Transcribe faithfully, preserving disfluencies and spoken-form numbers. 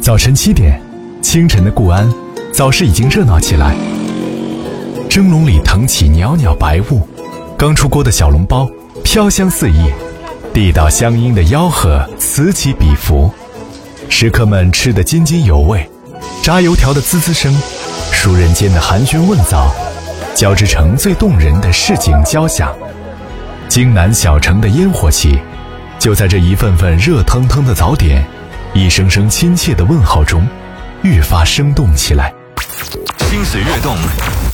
早晨七点，清晨的固安早市已经热闹起来。蒸笼里腾起袅袅白雾，刚出锅的小笼包飘香四溢，地道乡音的吆喝此起彼伏，食客们吃得津津有味，炸油条的滋滋声，熟人间的寒暄问早，交织成最动人的市井交响。京南小城的烟火气，就在这一份份热腾腾的早点，一声声亲切的问候中，愈发生动起来。 心水跃动，